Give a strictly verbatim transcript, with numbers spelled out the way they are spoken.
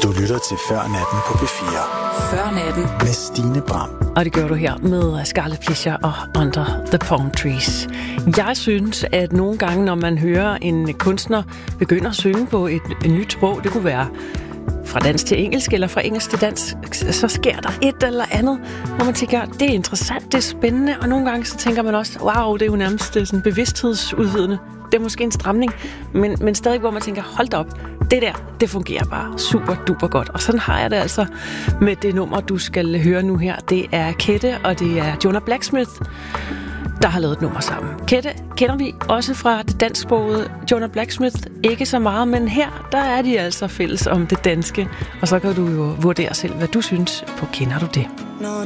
Du lytter til Før Natten på P fire. Før Natten med Stine Bram. Og det gør du her med Scarlet Pleasure og Under the Palm Trees. Jeg synes, at nogle gange, når man hører en kunstner begynde at synge på et, et nyt sprog, det kunne være fra dansk til engelsk eller fra engelsk til dansk, så sker der et eller andet, hvor man tænker, det er interessant, det er spændende, og nogle gange så tænker man også, wow, det er jo nærmest sådan bevidsthedsudvidende. Det er måske en stramning, men, men stadig, hvor man tænker, hold da op, det der, det fungerer bare super duper godt. Og sådan har jeg det altså med det nummer, du skal høre nu her. Det er Kette, og det er Jonah Blacksmith, der har lavet et nummer sammen. Kette kender vi også fra det dansksprogede. Jonah Blacksmith ikke så meget, men her, der er de altså fælles om det danske. Og så kan du jo vurdere selv, hvad du synes på Kender du det? Når